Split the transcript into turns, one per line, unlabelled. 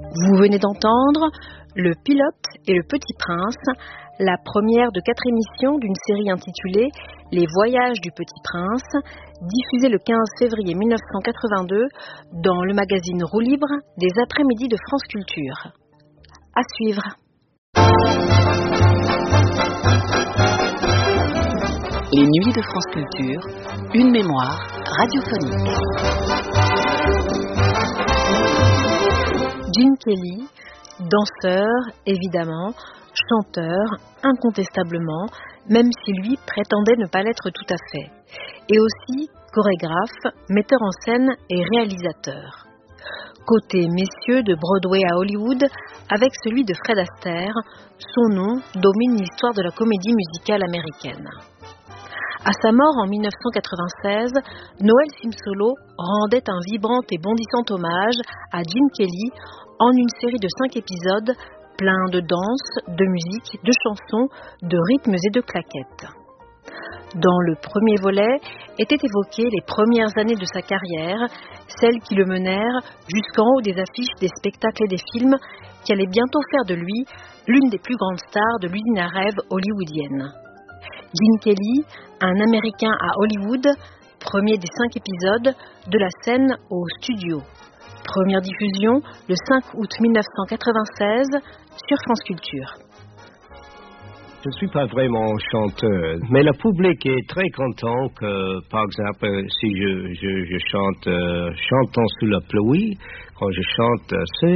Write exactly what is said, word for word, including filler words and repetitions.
Vous venez d'entendre Le Pilote et le Petit Prince, la première de quatre émissions d'une série intitulée Les Voyages du Petit Prince, diffusée le quinze février mille neuf cent quatre-vingt-deux dans le magazine Roue Libre des après-midi de France Culture. À suivre.
Les Nuits de France Culture, une mémoire radiophonique.
Gene Kelly, danseur, évidemment, chanteur, incontestablement, même si lui prétendait ne pas l'être tout à fait, et aussi chorégraphe, metteur en scène et réalisateur. Côté messieurs de Broadway à Hollywood, avec celui de Fred Astaire, son nom domine l'histoire de la comédie musicale américaine. À sa mort en mille neuf cent quatre-vingt-seize, Noël Simsolo rendait un vibrant et bondissant hommage à Gene Kelly en une série de cinq épisodes pleins de danse, de musique, de chansons, de rythmes et de claquettes. Dans le premier volet étaient évoquées les premières années de sa carrière, celles qui le menèrent jusqu'en haut des affiches des spectacles et des films qui allaient bientôt faire de lui l'une des plus grandes stars de l'usine à rêve hollywoodienne. Gene Kelly, un Américain à Hollywood, premier des cinq épisodes de la scène au studio. Première diffusion le cinq août mille neuf cent quatre-vingt-seize sur France Culture.
Je ne suis pas vraiment chanteur, mais le public est très content que, par exemple, si je, je, je chante euh, Chantons sous la pluie, quand je chante euh, C'est